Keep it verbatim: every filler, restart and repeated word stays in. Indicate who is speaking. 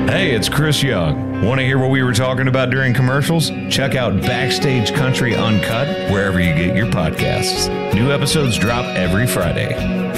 Speaker 1: Hey, it's Chris Young. Want to hear what we were talking about during commercials? Check out Backstage Country Uncut wherever you get your podcasts. New episodes drop every Friday.